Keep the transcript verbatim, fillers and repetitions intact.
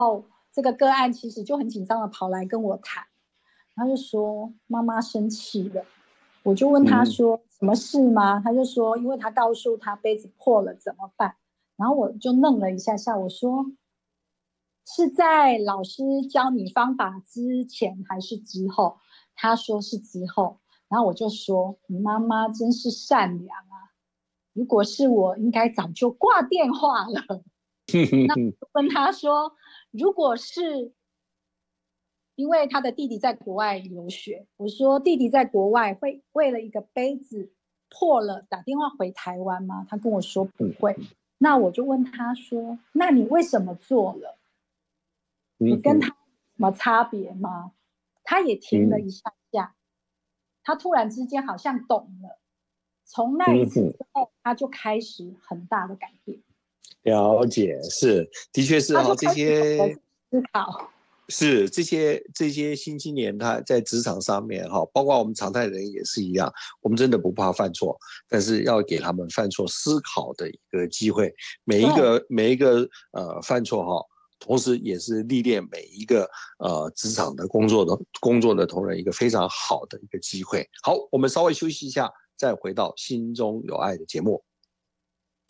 后这个个案其实就很紧张的跑来跟我谈，他就说妈妈生气了。我就问他说、嗯、什么事吗？他就说因为他告诉他杯子破了怎么办。然后我就愣了一下下，我说是在老师教你方法之前还是之后？他说是之后。然后我就说你妈妈真是善良啊，如果是我应该早就挂电话了。那我问他说如果是因为他的弟弟在国外留学，我说弟弟在国外会为了一个杯子破了打电话回台湾吗？他跟我说不会。那我就问他说那你为什么做了？你跟他有什么差别吗？他也停了一下下，他突然之间好像懂了。从那一次之后，他就开始很大的改变。 了解，是，的确是哈，这些思考。 是这些这些新青年他在职场上面哈，包括我们常态人也是一样，我们真的不怕犯错，但是要给他们犯错思考的一个机会。每一个每一个呃犯错哈，同时也是历练每一个呃职场的工作的工作的同仁一个非常好的一个机会。好，我们稍微休息一下，再回到心中有爱的节目。